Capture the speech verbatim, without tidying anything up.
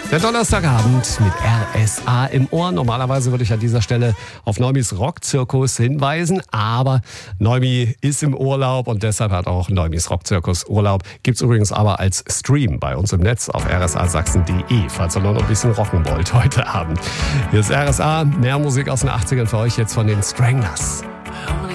Der Donnerstagabend mit R S A im Ohr. Normalerweise würde ich an dieser Stelle auf Neumis Rockzirkus hinweisen, aber Neumi ist im Urlaub und deshalb hat auch Neumis Rockzirkus Urlaub. Gibt's übrigens aber als Stream bei uns im Netz auf r s a sachsen punkt d e, falls ihr noch ein bisschen rocken wollt heute Abend. Hier ist R S A, mehr Musik aus den achtzigern für euch jetzt von den Stranglers. I only